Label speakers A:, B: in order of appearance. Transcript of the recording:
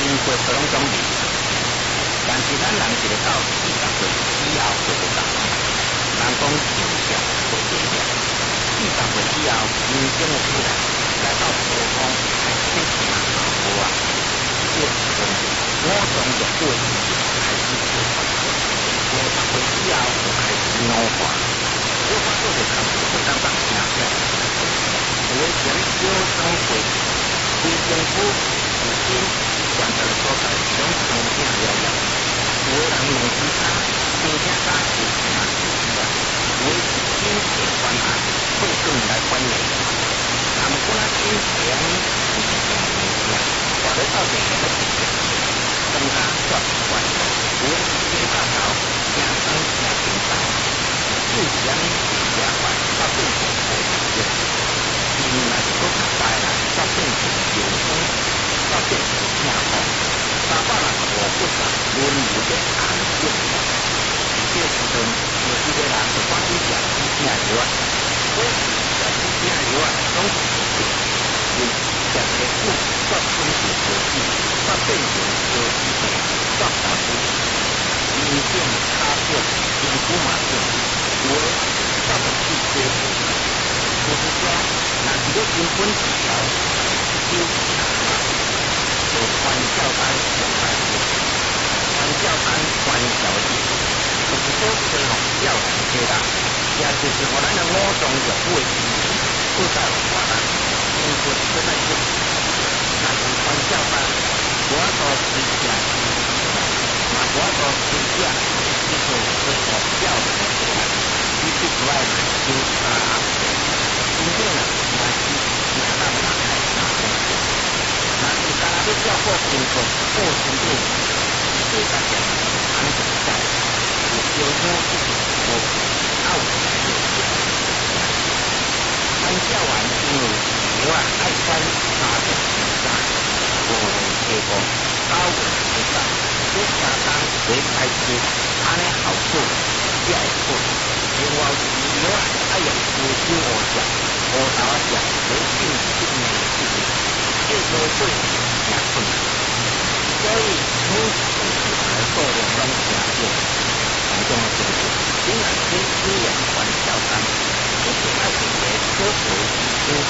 A: 活都拢总离，但是咱人一个到40岁以后就不同。人讲自小会低调，40岁以后人生的起来到高峰，开始行步啊，这个时阵五脏六腑的事情开始做发作，50岁以后就开始老化，老化做就工作会当当听起来，有的嫌小康会，规政府附近管辖的所在是拢生病了了，有的人弄其他生病早是嘛是啊，有的是经济关爱会更来管理，那么我那经济是讲物件，活得到底个是增加赚关系，有的是经大头，正生正经大，就是安尼吃饭到变成无时间，因为若是搁较歹啦，到变成流风，到变成痛苦，365不少轮流的安静。这时阵，有一个人就赶紧食止痛药啊，所以食止痛药啊，拢是对，因食一个久，煞吞是无止，煞变成无止病，煞大不死。人种卡种，身躯嘛种，有的煞就去接触。就是说，若是你根本治疗，就查嘛，就传教单上来的，传教单传教义。就是说，这个教人家啦，也就是我咱的五脏六腑的事情，不再有话啦，因为不再做。但是传教单，我都是讲，我都是讲，就是说教人家，你不出来嘛，就查，真正啊，也是哪那打开哪那做，那是干那要照顾工作，顾身体，对大家安全在。有时候自己我傲起来就参教完因为治疗啊，爱穿3件衣衫，5个衣服，9个衣裳，这相当为开支，安尼好处也会好。另外治疗啊，爱用无手无脚，无头啊脚，无定性的事情，这做对也困难。所以每次的数量拢真少。重要就是，虽然这资源传销单，一定要有个可靠。